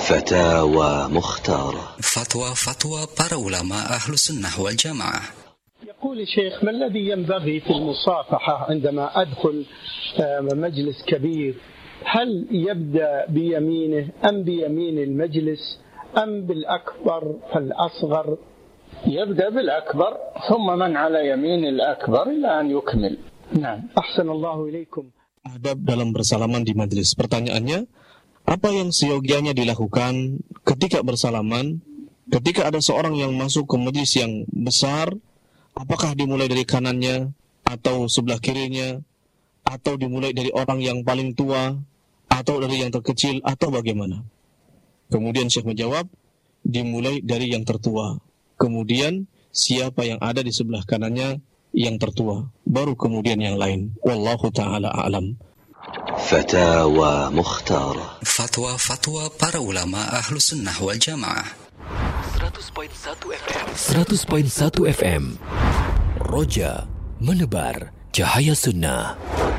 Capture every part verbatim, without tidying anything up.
فتاوى مختارة. فتوى فتوى para ulama أهل السنة والجماعة. يقول الشيخ: ما الذي ينبغي في المصافحة عندما أدخل مجلس كبير؟ هل يبدأ بيمينه أم بيمين المجلس أم بالأكبر فالأصغر؟ يبدأ بالأكبر ثم من على يمين الأكبر إلى أن يكمل. نعم. أحسن الله إليكم. Adab dalam bersalaman di majelis. Pertanyaannya, apa yang seyogianya dilakukan ketika bersalaman, ketika ada seorang yang masuk ke majelis yang besar, apakah dimulai dari kanannya atau sebelah kirinya, atau dimulai dari orang yang paling tua, atau dari yang terkecil, atau bagaimana? Kemudian Syekh menjawab, dimulai dari yang tertua. Kemudian siapa yang ada di sebelah kanannya yang tertua, baru kemudian yang lain. Wallahu ta'ala a'lam. Fatawa Mukhtara. Fatwa fatwa para ulama ahlu sunnah wal jamaah. seratus koma satu F M. seratus koma satu F M. Roja menebar cahaya sunnah.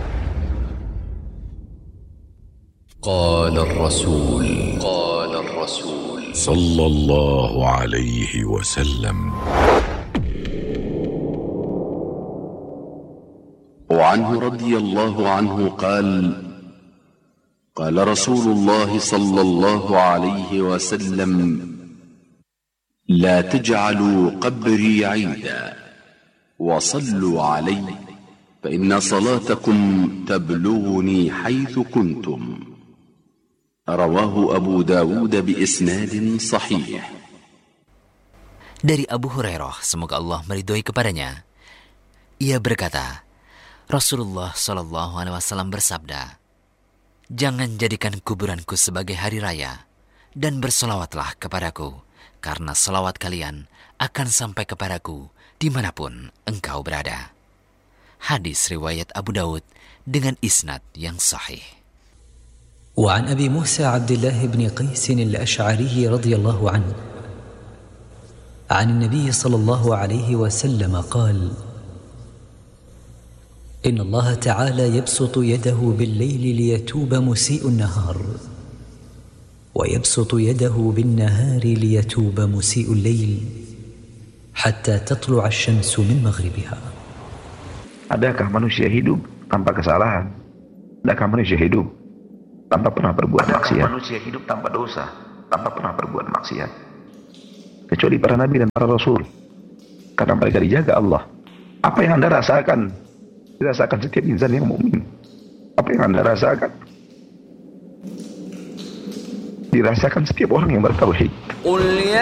Qala ar-rasul. Qala ar-rasul. Sallallahu alaihi wasallam. وعنه رضي الله عنه قال قال رسول الله صلى الله عليه وسلم لا تجعلوا قبري عيدا وصلوا علي فإن صلاتكم تبلغني حيث كنتم. رواه أبو داود بإسناد صحيح. Dari Abu Hurairah, semoga Allah meridhoi kepadanya, ia berkata, Rasulullah Shallallahu Alaihi Wasallam bersabda, jangan jadikan kuburanku sebagai hari raya, dan bersolawatlah kepadaku, karena solawat kalian akan sampai kepadaku dimanapun engkau berada. Hadis riwayat Abu Daud dengan isnad yang sahih. وعن أبي موسى عبد الله بن قيس الأشعري رضي الله عنه عن النبي صلى الله عليه وسلم قال إن الله تعالى يبسط يده بالليل ليتوب مسيء النهار ويبسط يده بالنهار ليتوب مسيء الليل حتى تطلع الشمس من مغربها. Adakah manusia hidup tanpa kesalahan? Adakah manusia hidup tanpa pernah berbuat maksiat? Adakah manusia hidup tanpa dosa, tanpa pernah berbuat maksiat? Kecuali para nabi dan para rasul, karena mereka dijaga Allah. Apa yang Anda rasakan dirasakan setiap insan yang mukmin. Apa yang Anda rasakan dirasakan setiap orang yang bertauhid.